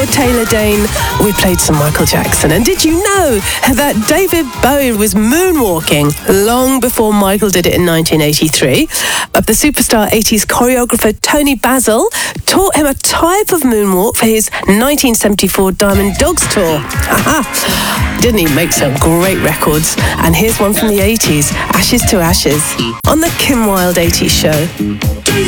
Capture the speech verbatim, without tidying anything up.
before Taylor Dane, we played some Michael Jackson. And did you know that David Bowie was moonwalking long before Michael did it in nineteen eighty-three? But the superstar eighties choreographer Tony Basil taught him a type of moonwalk for his nineteen seventy-four Diamond Dogs tour. Aha! Didn't he make some great records? And here's one from the eighties, Ashes to Ashes, on the Kim Wilde eighties show.